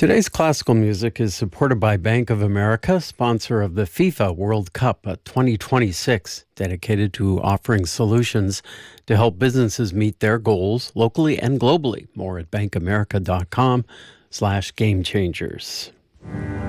Today's classical music is supported by Bank of America, sponsor of the FIFA World Cup 2026, dedicated to offering solutions to help businesses meet their goals locally and globally. More at bankofamerica.com/gamechangers.